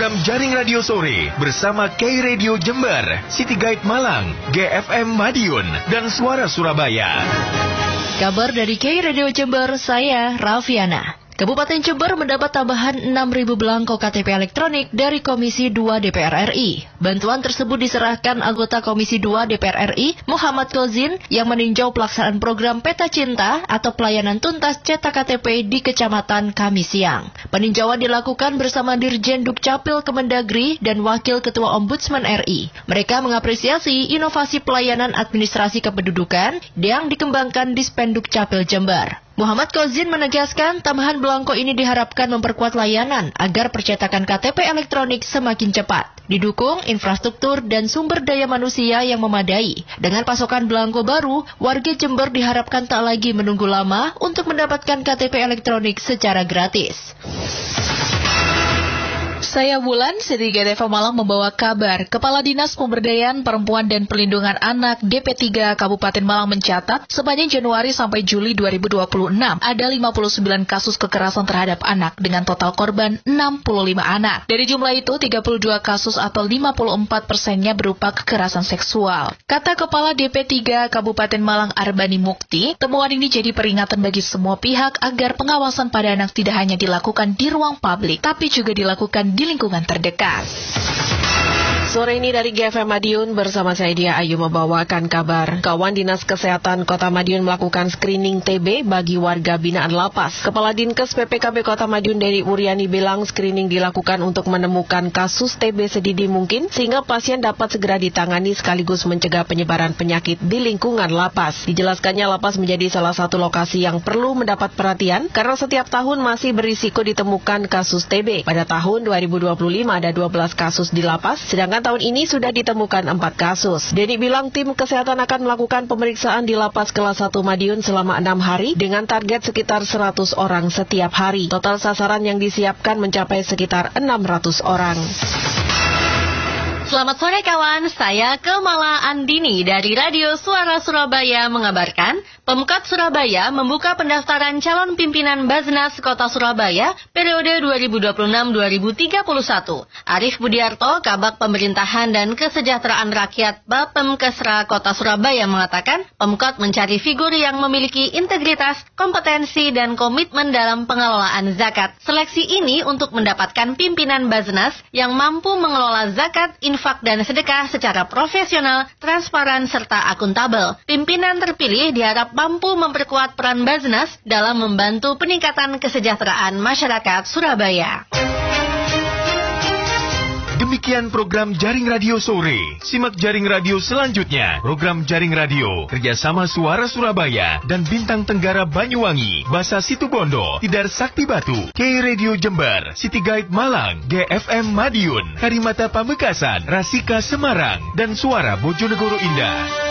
program Jaring Radio Sore bersama K-Radio Jember, City Guide Malang, GFM Madiun, dan Suara Surabaya. Kabar dari K-Radio Jember, saya Rafiana. Kabupaten Jember mendapat tambahan 6.000 belangko KTP elektronik dari Komisi 2 DPR RI. Bantuan tersebut diserahkan anggota Komisi 2 DPR RI, Muhammad Kozin, yang meninjau pelaksanaan program Peta Cinta atau pelayanan tuntas cetak KTP di Kecamatan Kami Siang. Peninjauan dilakukan bersama Dirjen Dukcapil Kemendagri dan Wakil Ketua Ombudsman RI. Mereka mengapresiasi inovasi pelayanan administrasi kependudukan yang dikembangkan di Spenduk Capil Jember. Muhammad Kozin menegaskan tambahan belangko ini diharapkan memperkuat layanan agar percetakan KTP elektronik semakin cepat. Didukung infrastruktur dan sumber daya manusia yang memadai. Dengan pasokan belangko baru, warga Jember diharapkan tak lagi menunggu lama untuk mendapatkan KTP elektronik secara gratis. Saya Bulan, City Guide Malang membawa kabar. Kepala Dinas Pemberdayaan Perempuan dan Perlindungan Anak DP3 Kabupaten Malang mencatat sepanjang Januari sampai Juli 2026 ada 59 kasus kekerasan terhadap anak dengan total korban 65 anak. Dari jumlah itu 32 kasus atau 54%-nya berupa kekerasan seksual. Kata Kepala DP3 Kabupaten Malang Arbani Mukti, temuan ini jadi peringatan bagi semua pihak agar pengawasan pada anak tidak hanya dilakukan di ruang publik, tapi juga dilakukan di lingkungan terdekat. Sore ini dari GFM Madiun bersama saya Dia Ayu membawakan kabar. Kawan Dinas Kesehatan Kota Madiun melakukan screening TB bagi warga binaan lapas. Kepala Dinkes PPKB Kota Madiun Dery Uryani bilang screening dilakukan untuk menemukan kasus TB sedini mungkin sehingga pasien dapat segera ditangani sekaligus mencegah penyebaran penyakit di lingkungan lapas. Dijelaskannya lapas menjadi salah satu lokasi yang perlu mendapat perhatian karena setiap tahun masih berisiko ditemukan kasus TB. Pada tahun 2025 ada 12 kasus di lapas, sedangkan tahun ini sudah ditemukan 4 kasus. Denny bilang tim kesehatan akan melakukan pemeriksaan di lapas kelas 1 Madiun selama 6 hari dengan target sekitar 100 orang setiap hari. Total sasaran yang disiapkan mencapai sekitar 600 orang. Selamat sore kawan, saya Kemala Andini dari Radio Suara Surabaya mengabarkan Pemkab Surabaya membuka pendaftaran calon pimpinan Baznas Kota Surabaya periode 2026-2031. Arif Budiarto, Kabag Pemerintahan dan Kesejahteraan Rakyat Bapemkesra Kota Surabaya mengatakan Pemkab mencari figur yang memiliki integritas, kompetensi dan komitmen dalam pengelolaan zakat. Seleksi ini untuk mendapatkan pimpinan Baznas yang mampu mengelola zakat, infak dan sedekah secara profesional, transparan, serta akuntabel. Pimpinan terpilih diharap mampu memperkuat peran Baznas dalam membantu peningkatan kesejahteraan masyarakat Surabaya. Demikian program Jaring Radio Sore. Simak Jaring Radio selanjutnya. Program Jaring Radio kerjasama Suara Surabaya dan Bintang Tenggara Banyuwangi, Basa Situbondo, Tidar Sakti Batu, K-Radio Jember, City Guide Malang, GFM Madiun, Karimata Pamekasan, Rasika Semarang, dan Suara Bojonegoro Indah.